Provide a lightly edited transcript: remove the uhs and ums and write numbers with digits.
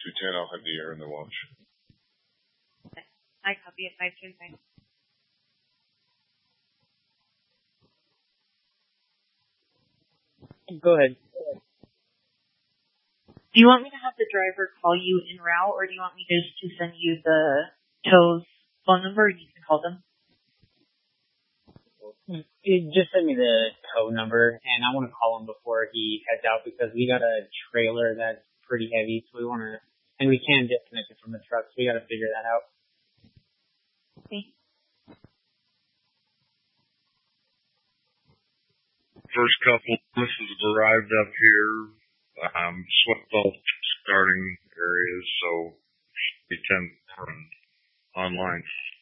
210, I'll have the air in the watch. Okay. I copy it 525. Go ahead. Do you want me to have the driver call you en route, or do you want me just to send you the tow's phone number and you can call them? Just send me the tow number, and I want to call him before he heads out because we got a trailer that's pretty heavy, so we want to, and we can disconnect it from the truck, so we got to figure that out. Okay. First couple buses arrived up here, swept all starting areas, so we 10 online.